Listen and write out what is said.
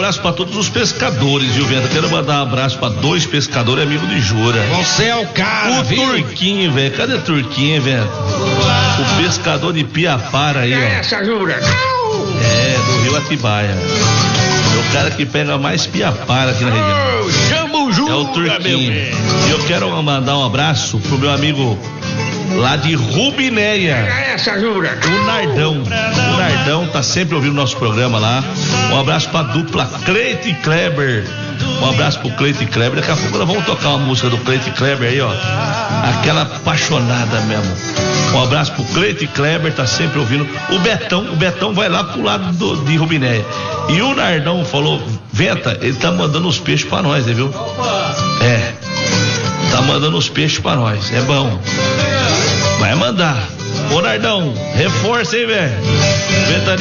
abraço pra todos os pescadores, viu, Venta? Quero mandar um abraço pra 2 pescadores amigos de Jura. Você é o cara, viu? O Turquinho, velho. Cadê o Turquinho, velho? O pescador de Piapara aí, ó. Essa, Jura? Do Rio Atibaia. É o cara que pega mais Piapara aqui na região. Chama o Jura, é o Turquinho. E eu quero mandar um abraço pro meu amigo lá de Rubinéia. Essa, Jura? O Nardão. O Nardão tá sempre ouvindo nosso programa lá. Um abraço pra dupla Cleito e Kleber. Um abraço pro Cleito e Kleber. Daqui a pouco nós vamos tocar uma música do Cleito e Kleber aí, ó. Aquela apaixonada mesmo. Um abraço pro Cleito e Kleber, tá sempre ouvindo. O Betão vai lá pro lado de Rubinéia. E o Nardão falou, Venta, ele tá mandando os peixes pra nós, né, viu? Tá mandando os peixes pra nós. É bom. Vai mandar. Ô Nardão, reforça, hein, velho?